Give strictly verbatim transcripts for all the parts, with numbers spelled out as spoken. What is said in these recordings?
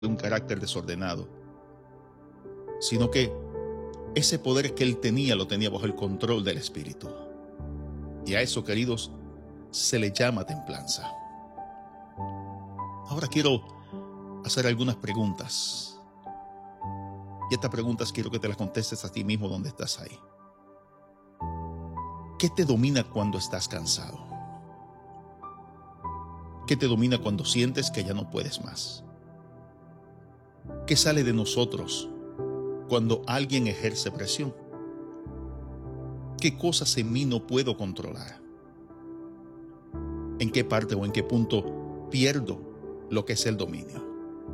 un carácter desordenado, sino que ese poder que él tenía lo tenía bajo el control del Espíritu. Y a eso, queridos, se le llama templanza. Ahora quiero hacer algunas preguntas. Y estas preguntas quiero que te las contestes a ti mismo donde estás ahí. ¿Qué te domina cuando estás cansado? ¿Qué te domina cuando sientes que ya no puedes más? ¿Qué sale de nosotros cuando alguien ejerce presión? ¿Qué cosas en mí no puedo controlar? ¿En qué parte o en qué punto pierdo lo que es el dominio?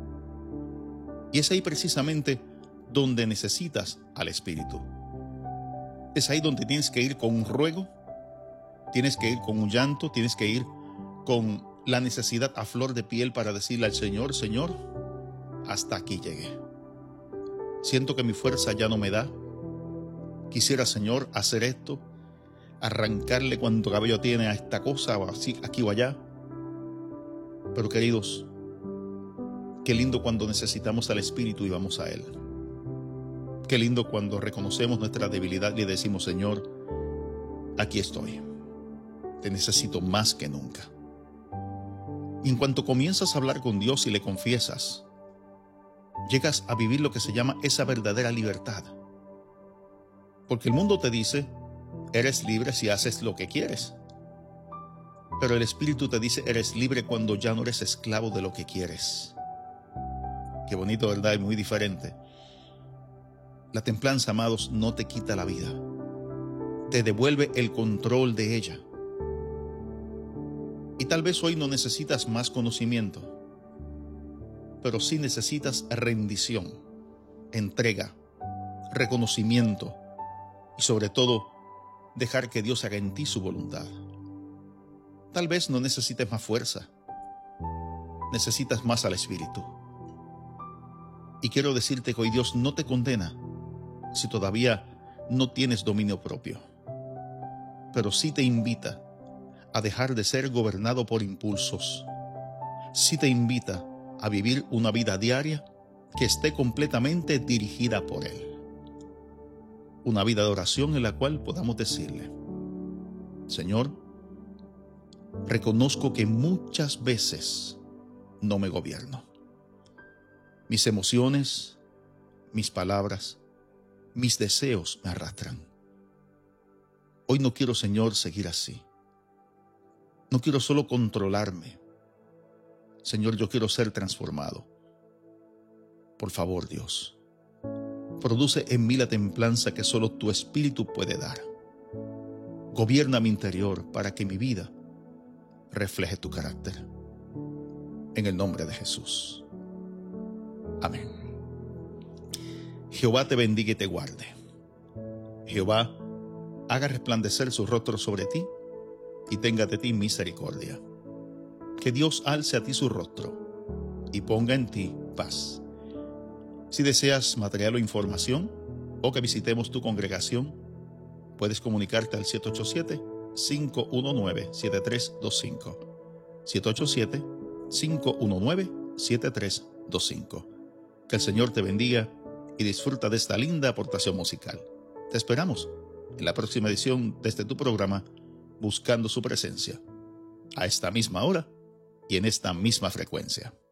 Y es ahí precisamente donde necesitas al Espíritu. Es ahí donde tienes que ir con un ruego, tienes que ir con un llanto, tienes que ir con la necesidad a flor de piel para decirle al Señor: Señor, hasta aquí llegué. Siento que mi fuerza ya no me da. Quisiera, Señor, hacer esto, arrancarle cuanto cabello tiene a esta cosa, o así, aquí o allá. Pero, queridos, qué lindo cuando necesitamos al Espíritu y vamos a Él. Qué lindo cuando reconocemos nuestra debilidad y le decimos: Señor, aquí estoy. Te necesito más que nunca. Y en cuanto comienzas a hablar con Dios y le confiesas, llegas a vivir lo que se llama esa verdadera libertad. Porque el mundo te dice: eres libre si haces lo que quieres. Pero el Espíritu te dice: eres libre cuando ya no eres esclavo de lo que quieres. Qué bonito, ¿verdad? Es muy diferente. La templanza, amados, no te quita la vida. Te devuelve el control de ella. Y tal vez hoy no necesitas más conocimiento, pero sí necesitas rendición, entrega, reconocimiento y sobre todo dejar que Dios haga en ti su voluntad. Tal vez no necesites más fuerza, necesitas más al Espíritu. Y quiero decirte que hoy Dios no te condena si todavía no tienes dominio propio, pero sí te invita a dejar de ser gobernado por impulsos. Sí te invita a vivir una vida diaria que esté completamente dirigida por Él. Una vida de oración en la cual podamos decirle: Señor, reconozco que muchas veces no me gobierno. Mis emociones, mis palabras, mis deseos me arrastran. Hoy no quiero, Señor, seguir así. No quiero solo controlarme. Señor, yo quiero ser transformado. Por favor, Dios, produce en mí la templanza que solo tu Espíritu puede dar. Gobierna mi interior para que mi vida refleje tu carácter. En el nombre de Jesús. Amén. Jehová te bendiga y te guarde. Jehová haga resplandecer su rostro sobre ti y tenga de ti misericordia. Que Dios alce a ti su rostro y ponga en ti paz. Si deseas material o información o que visitemos tu congregación, puedes comunicarte al siete ocho siete, cinco uno nueve, siete tres dos cinco. siete ocho siete, cinco uno nueve, siete tres dos cinco. Que el Señor te bendiga y disfruta de esta linda aportación musical. Te esperamos en la próxima edición de este tu programa, Buscando su Presencia, a esta misma hora y en esta misma frecuencia.